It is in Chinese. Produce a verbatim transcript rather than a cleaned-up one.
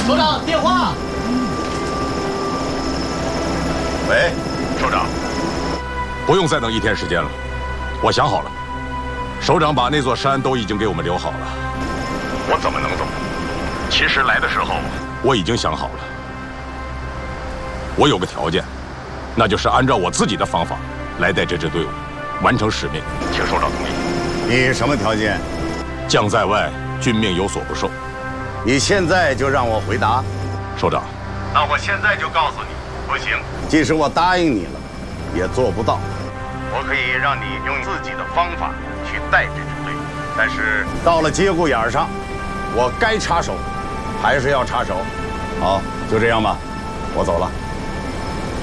首长，电话。 喂， 首长，不用再等一天时间了，我想好了，首长把那座山都已经给我们留好了。我怎么能走？其实来的时候我已经想好了，我有个条件，那就是按照我自己的方法来带这支队伍，完成使命，请首长同意。 你什么条件？ 将在外，君命有所不受。 你现在就让我回答？ 首长， 那我现在就告诉你，不行。即使我答应你了，也做不到。我可以让你用自己的方法去带这支队伍，但是到了节骨眼上，我该插手，还是要插手。好，就这样吧，我走了。